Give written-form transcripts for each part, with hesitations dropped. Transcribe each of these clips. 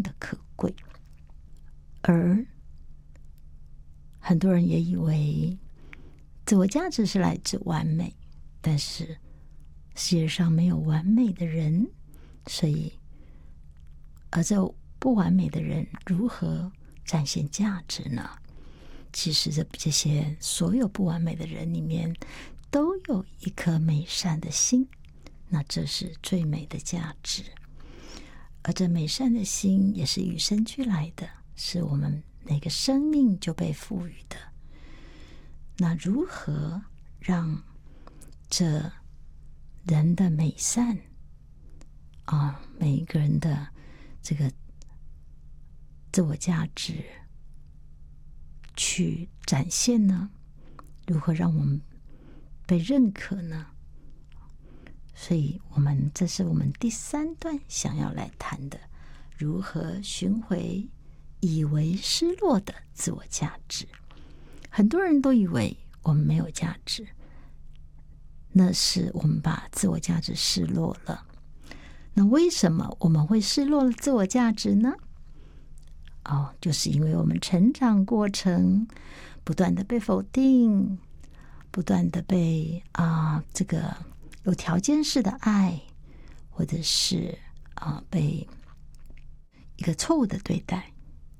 的可贵。而很多人也以为自我价值是来自完美，但是世界上没有完美的人，所以而这不完美的人如何展现价值呢？其实这些所有不完美的人里面都有一颗美善的心，那这是最美的价值。而这美善的心也是与生俱来的，是我们每个生命就被赋予的。那如何让这人的美善每一个人的这个自我价值去展现呢？如何让我们被认可呢？所以这是我们第3段想要来谈的，如何寻回以为失落的自我价值。很多人都以为我们没有价值，那是我们把自我价值失落了。那为什么我们会失落了自我价值呢？就是因为我们成长过程不断的被否定，不断的被这个有条件式的爱，或者是被一个错误的对待，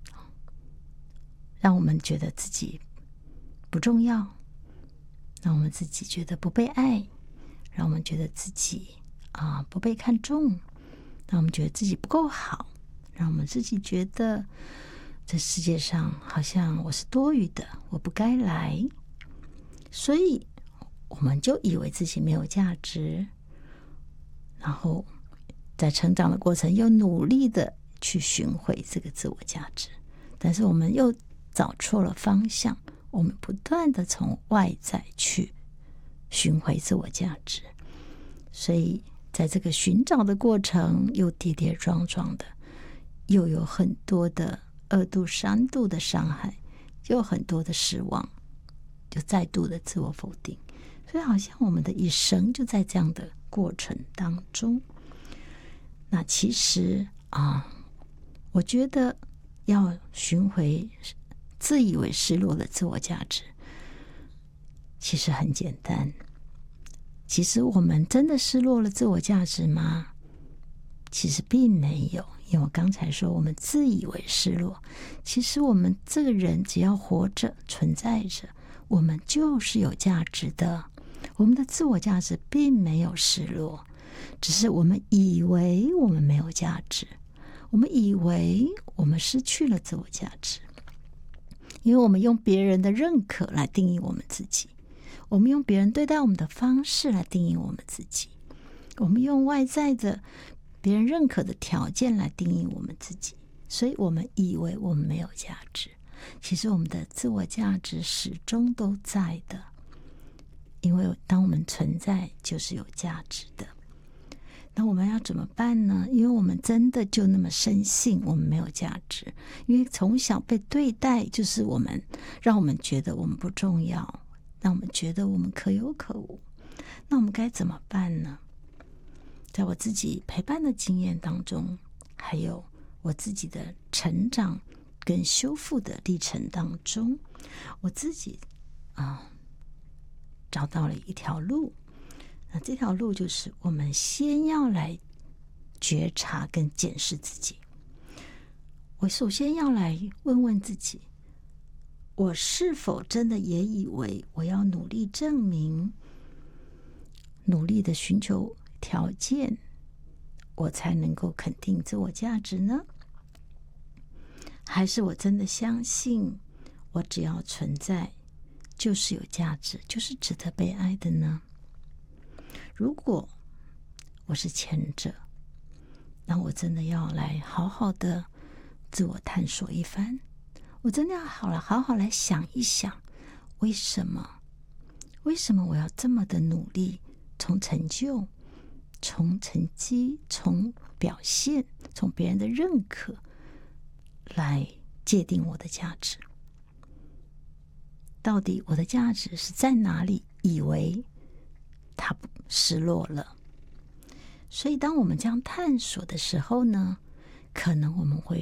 让我们觉得自己不重要，让我们自己觉得不被爱，让我们觉得自己不被看重，让我们觉得自己不够好，让我们自己觉得这世界上好像我是多余的，我不该来，所以我们就以为自己没有价值，然后在成长的过程又努力的去寻回这个自我价值，但是我们又找错了方向，我们不断的从外在去寻回自我价值，所以在这个寻找的过程又跌跌撞撞的，又有很多的2度3度的伤害，就有很多的失望，就再度的自我否定，所以好像我们的一生就在这样的过程当中。那其实我觉得要寻回自以为失落的自我价值其实很简单。其实我们真的失落了自我价值吗？其实并没有，因为我刚才说我们自以为失落，其实我们这个人只要活着存在着，我们就是有价值的，我们的自我价值并没有失落，只是我们以为我们没有价值，我们以为我们失去了自我价值，因为我们用别人的认可来定义我们自己，我们用别人对待我们的方式来定义我们自己，我们用外在的别人认可的条件来定义我们自己，所以我们以为我们没有价值。其实我们的自我价值始终都在的，因为当我们存在就是有价值的。那我们要怎么办呢？因为我们真的就那么深信我们没有价值，因为从小被对待就是让我们觉得我们不重要，让我们觉得我们可有可无。那我们该怎么办呢？在我自己陪伴的经验当中，还有我自己的成长跟修复的历程当中，我自己找到了一条路。那这条路就是我们先要来觉察跟检视自己。我首先要来问问自己，我是否真的也以为我要努力证明，努力的寻求条件，我才能够肯定自我价值呢？还是我真的相信我只要存在就是有价值，就是值得被爱的呢？如果我是前者，那我真的要来好好的自我探索一番，我真的要好好来想一想，为什么我要这么的努力，从成就，从成绩，从表现，从别人的认可来界定我的价值？到底我的价值是在哪里？以为它失落了。所以当我们这样探索的时候呢，可能我们会